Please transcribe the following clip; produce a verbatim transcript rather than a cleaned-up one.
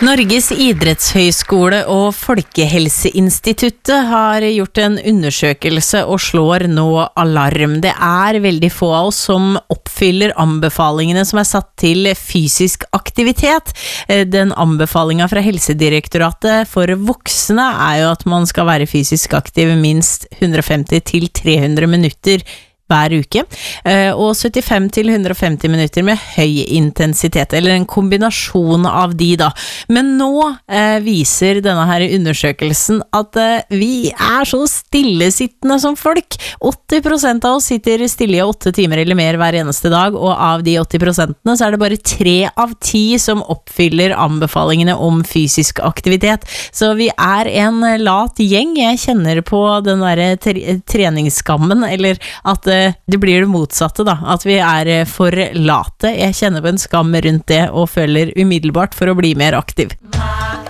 Norges idrettshøyskole og Folkehelseinstituttet har gjort en undersøkelse og slår nå alarm. Det er veldig få av oss som oppfyller anbefalingene som er satt til fysisk aktivitet. Den anbefalingen fra Helsedirektoratet for voksne er jo at man skal være fysisk aktiv minst hundre og femti til tre hundre minutter hver uke, og syttifem til hundre og femti minutter med høy intensitet, eller en kombinasjon av de da. Men nå eh, viser denne her undersøkelsen at eh, vi er så stillesittende som folk. åtti prosent av oss sitter stille i åtte timer eller mer hver eneste dag, og av de åtti prosentene så er det bare tre av ti som oppfyller anbefalingene om fysisk aktivitet. Så vi er en lat gjeng. Jeg kjenner på den der tre- treningsskammen, eller at det blir det motsatte da, at vi er for late. Jeg kjenner på en skam rundt det og føler umiddelbart for å bli mer aktiv.